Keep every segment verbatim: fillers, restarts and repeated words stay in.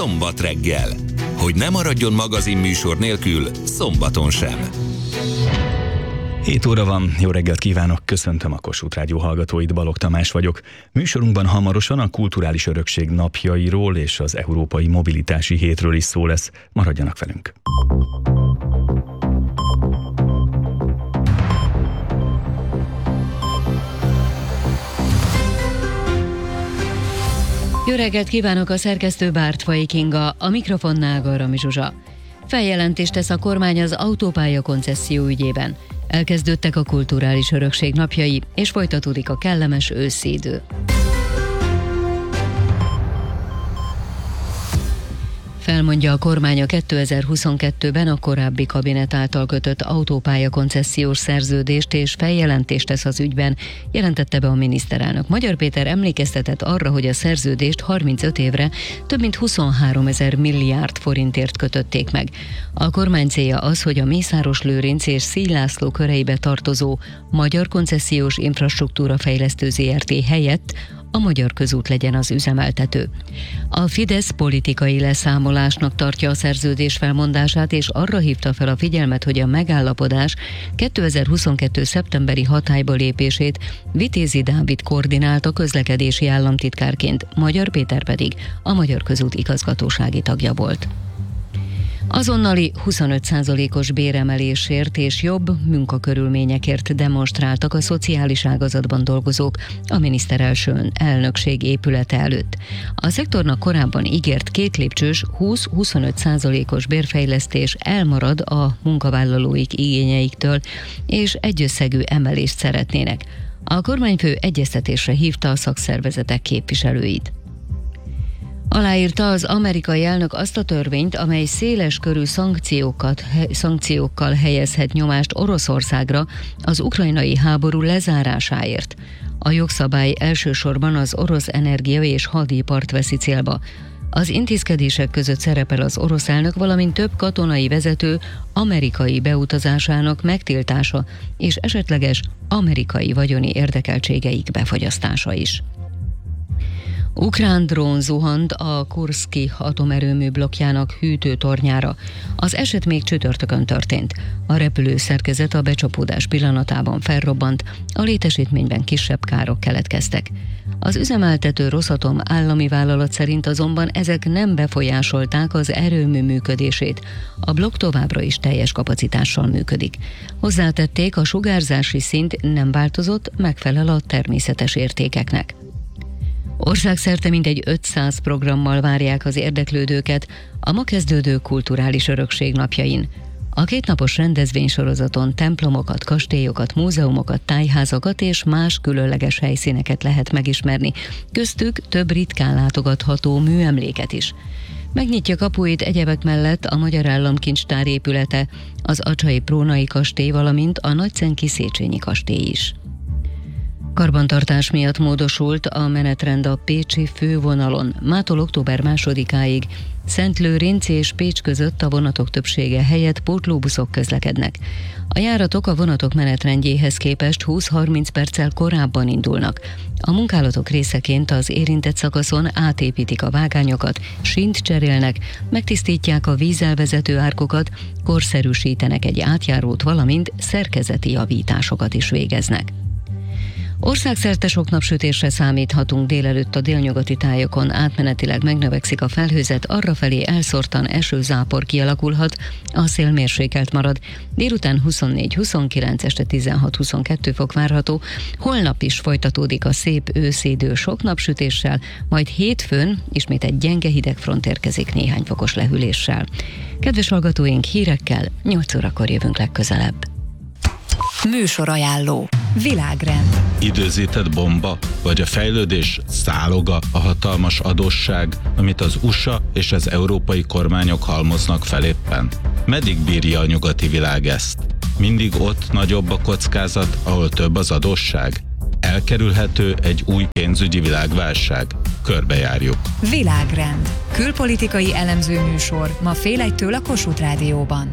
Szombat reggel. Hogy ne maradjon magazinműsor nélkül szombaton sem. hét óra van, jó reggelt kívánok, köszöntöm a Kossuth Rádió hallgatóit, Balogh Tamás vagyok. Műsorunkban hamarosan a kulturális örökség napjairól és az Európai Mobilitási Hétről is szó lesz, maradjanak velünk. Jó reggelt kívánok, a szerkesztő Bártfai Kinga, a mikrofonnál Garami Zsuzsa. Feljelentést tesz a kormány az autópálya koncesszió ügyében. Elkezdődtek a kulturális örökség napjai, és folytatódik a kellemes őszi idő. Felmondja a kormány a kétezer-huszonkettőben a korábbi kabinet által kötött autópálya koncesziós szerződést, és feljelentést tesz az ügyben, jelentette be a miniszterelnök. Magyar Péter emlékeztetett arra, hogy a szerződést harmincöt évre több mint huszonháromezer milliárd forintért kötötték meg. A kormány célja az, hogy a Mészáros Lőrinc és Szíj László köreibe tartozó Magyar Koncesziós Infrastruktúra Fejlesztő zé er té helyett a Magyar Közút legyen az üzemeltető. A Fidesz politikai leszámolásnak tartja a szerződés felmondását, és arra hívta fel a figyelmet, hogy a megállapodás kétezer-huszonkettő szeptemberi hatályba lépését Vitézi Dávid koordinálta közlekedési államtitkárként, Magyar Péter pedig a Magyar Közút igazgatósági tagja volt. Azonnali huszonöt százalékos béremelésért és jobb munkakörülményekért demonstráltak a szociális ágazatban dolgozók a miniszterelső elnökség épülete előtt. A szektornak korábban ígért két lépcsős húsz-huszonöt százalékos bérfejlesztés elmarad a munkavállalóik igényeiktől, és egyösszegű emelést szeretnének. A kormányfő egyeztetésre hívta a szakszervezetek képviselőit. Aláírta az amerikai elnök azt a törvényt, amely széles körű szankciókat, he, szankciókkal helyezhet nyomást Oroszországra az ukrajnai háború lezárásáért. A jogszabály elsősorban az orosz energia és hadipart veszi célba. Az intézkedések között szerepel az orosz elnök, valamint több katonai vezető amerikai beutazásának megtiltása és esetleges amerikai vagyoni érdekeltségeik befagyasztása is. Ukrán drón zuhant a Kurszki atomerőmű blokkjának hűtőtornyára. Az eset még csütörtökön történt. A repülő szerkezet a becsapódás pillanatában felrobbant, a létesítményben kisebb károk keletkeztek. Az üzemeltető Rosatom állami vállalat szerint azonban ezek nem befolyásolták az erőmű működését. A blokk továbbra is teljes kapacitással működik. Hozzátették, a sugárzási szint nem változott, megfelel a természetes értékeknek. Országszerte mintegy ötszáz programmal várják az érdeklődőket a ma kezdődő kulturális örökség napjain. A kétnapos rendezvénysorozaton templomokat, kastélyokat, múzeumokat, tájházakat és más különleges helyszíneket lehet megismerni, köztük több ritkán látogatható műemléket is. Megnyitja kapuit egyebek mellett a Magyar Államkincstár épülete, az Acsai Prónai kastély, valamint a Nagycenki Széchenyi kastély is. Karbantartás miatt módosult a menetrend a pécsi fővonalon. Mától október másodikáig Szentlőrinc és Pécs között a vonatok többsége helyett pótlóbuszok közlekednek. A járatok a vonatok menetrendjéhez képest húsz-harminc perccel korábban indulnak. A munkálatok részeként az érintett szakaszon átépítik a vágányokat, sínt cserélnek, megtisztítják a vízzel vezető árkokat, korszerűsítenek egy átjárót, valamint szerkezeti javításokat is végeznek. Országszerte sok napsütésre számíthatunk, délelőtt a délnyugati tájokon átmenetileg megnövekszik a felhőzet, arrafelé elszórtan esőzápor kialakulhat, a szél mérsékelt marad. Délután huszonnégy-huszonkilenc, este tizenhat-huszonkettő fok várható. Holnap is folytatódik a szép őszidő sok napsütéssel, majd hétfőn ismét egy gyenge hidegfront érkezik néhány fokos lehűléssel. Kedves hallgatóink, hírekkel nyolc órakor jövünk legközelebb. Műsorajánló. Világrend. Időzített bomba, vagy a fejlődés záloga a hatalmas adósság, amit az u es á és az európai kormányok halmoznak fel éppen? Meddig bírja a nyugati világ ezt? Mindig ott nagyobb a kockázat, ahol több az adósság? Elkerülhető egy új pénzügyi világválság? Körbejárjuk. Világrend. Külpolitikai elemző műsor ma fél egytől a Kossuth Rádióban.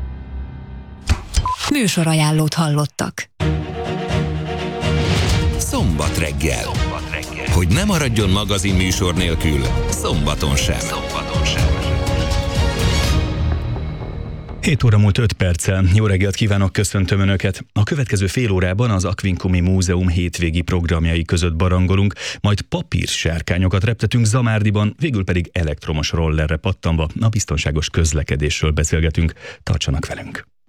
Műsorajánlót hallottak. Szombat reggel. Hogy ne maradjon magazinműsor nélkül szombaton sem. Szombaton sem. hét óra múlt öt perccel. Jó reggelt kívánok, köszöntöm Önöket. A következő fél órában az Aquincumi Múzeum hétvégi programjai között barangolunk, majd papírsárkányokat reptetünk Zamárdiban, végül pedig elektromos rollerre pattanva a biztonságos közlekedésről beszélgetünk. Tartsanak velünk!